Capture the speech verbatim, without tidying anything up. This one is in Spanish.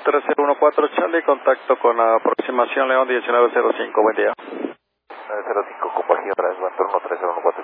tres cero uno cuatro Charlie, contacto con la aproximación León diecinueve cero cinco, buen día. nueve cero cinco, compañía Transbantor uno tres cero uno cuatro.